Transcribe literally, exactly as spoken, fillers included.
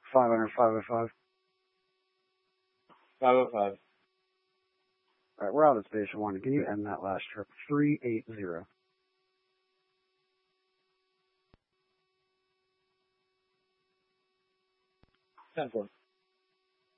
five hundred, five oh five. five oh five. All right, we're out of station one. Can you end that last trip? three eighty. ten four.